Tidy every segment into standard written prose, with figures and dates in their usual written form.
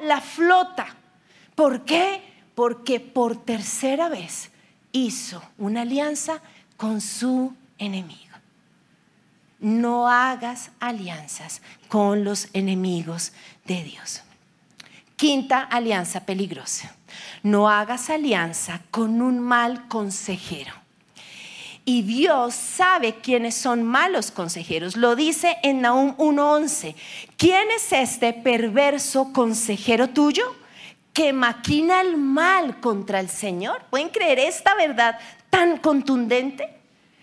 la flota. ¿Por qué? Porque por tercera vez hizo una alianza con su enemigo. No hagas alianzas con los enemigos de Dios. Quinta alianza peligrosa: no hagas alianza con un mal consejero. Y Dios sabe quiénes son malos consejeros. Lo dice en Nahum 1:11. ¿Quién es este perverso consejero tuyo que maquina el mal contra el Señor? ¿Pueden creer esta verdad tan contundente?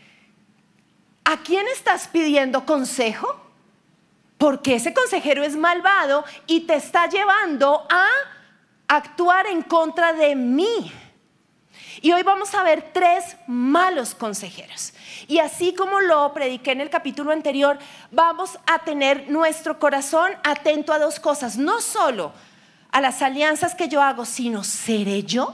¿A quién estás pidiendo consejo? Porque ese consejero es malvado y te está llevando a actuar en contra de mí. Y hoy vamos a ver 3 malos consejeros. Y así como lo prediqué en el capítulo anterior, vamos a tener nuestro corazón atento a 2 cosas. No solo a las alianzas que yo hago, sino ¿seré yo?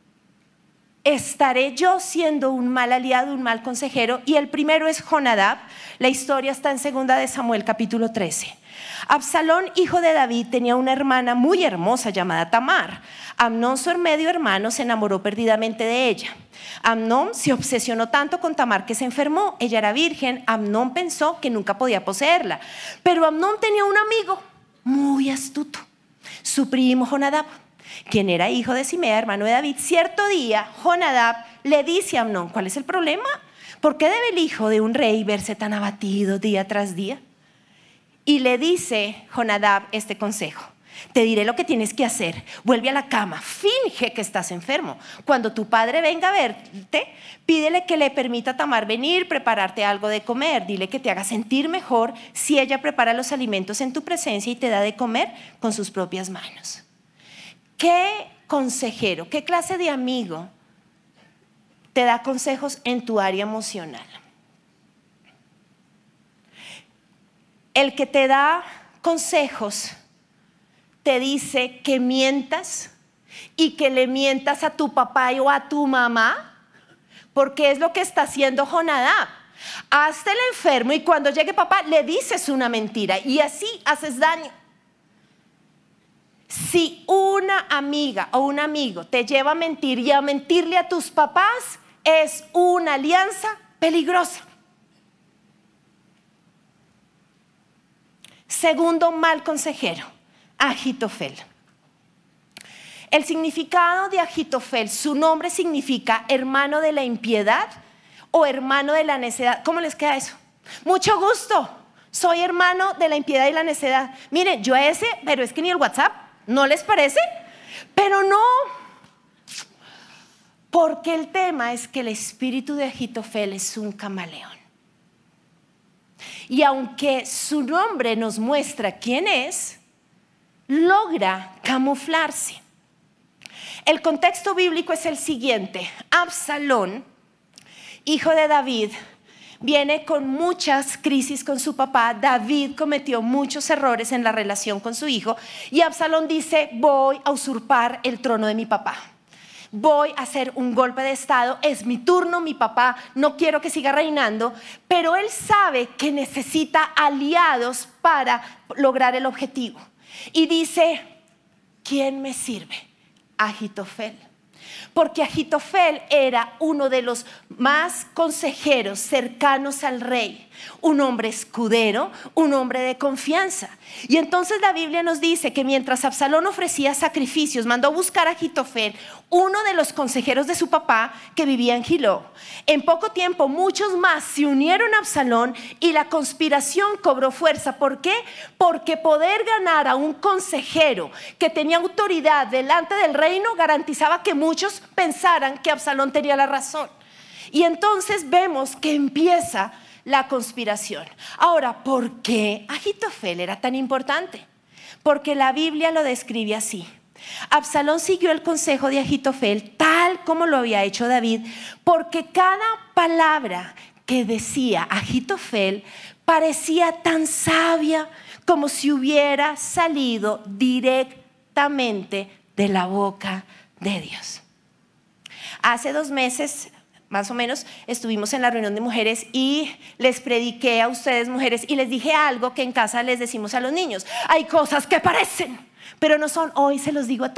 ¿Estaré yo siendo un mal aliado, un mal consejero? Y el primero es Jonadab. La historia está en 2 de Samuel capítulo 13. Absalón, hijo de David, tenía una hermana muy hermosa llamada Tamar. Amnón, su medio hermano, se enamoró perdidamente de ella. Amnón se obsesionó tanto con Tamar que se enfermó. Ella era virgen. Amnón pensó que nunca podía poseerla. Pero Amnón tenía un amigo muy astuto, su primo Jonadab, quien era hijo de Simea, hermano de David. Cierto día, Jonadab le dice a Amnón: ¿cuál es el problema? ¿Por qué debe el hijo de un rey verse tan abatido día tras día? Y le dice Jonadab este consejo: te diré lo que tienes que hacer. Vuelve a la cama, finge que estás enfermo. Cuando tu padre venga a verte, pídele que le permita a Tamar venir, prepararte algo de comer. Dile que te haga sentir mejor si ella prepara los alimentos en tu presencia y te da de comer con sus propias manos. ¿Qué consejero, qué clase de amigo te da consejos en tu área emocional? El que te da consejos te dice que mientas y que le mientas a tu papá o a tu mamá, porque es lo que está haciendo Jonadab. Hazte el enfermo y cuando llegue papá le dices una mentira y así haces daño. Si una amiga o un amigo te lleva a mentir y a mentirle a tus papás, es una alianza peligrosa. Segundo mal consejero, Ahitofel. El significado de Ahitofel, su nombre significa hermano de la impiedad o hermano de la necedad. ¿Cómo les queda eso? Mucho gusto, soy hermano de la impiedad y la necedad. Miren, yo a ese, pero es que ni el WhatsApp, ¿no les parece? Pero no, porque el tema es que el espíritu de Ahitofel es un camaleón. Y aunque su nombre nos muestra quién es, logra camuflarse. El contexto bíblico es el siguiente: Absalón, hijo de David, viene con muchas crisis con su papá. David cometió muchos errores en la relación con su hijo y Absalón dice: voy a usurpar el trono de mi papá. Voy a hacer un golpe de estado, es mi turno, mi papá no quiero que siga reinando, pero él sabe que necesita aliados para lograr el objetivo. Y dice: ¿quién me sirve? Ahitofel. Porque Ahitofel era uno de los más consejeros cercanos al rey, un hombre escudero, un hombre de confianza. Y entonces la Biblia nos dice que mientras Absalón ofrecía sacrificios, mandó buscar a Ahitofel, uno de los consejeros de su papá que vivía en Gilo. En poco tiempo muchos más se unieron a Absalón y la conspiración cobró fuerza. ¿Por qué? Porque poder ganar a un consejero que tenía autoridad delante del reino garantizaba que muchos pensaran que Absalón tenía la razón. Y entonces vemos que empieza la conspiración. Ahora, ¿por qué Ahitofel era tan importante? Porque la Biblia lo describe así: Absalón siguió el consejo de Ahitofel tal como lo había hecho David, porque cada palabra que decía Ahitofel parecía tan sabia como si hubiera salido directamente de la boca de Dios. Hace 2 meses más o menos estuvimos en la reunión de mujeres y les prediqué a ustedes mujeres y les dije algo que en casa les decimos a los niños: hay cosas que parecen Pero no son, hoy se los digo a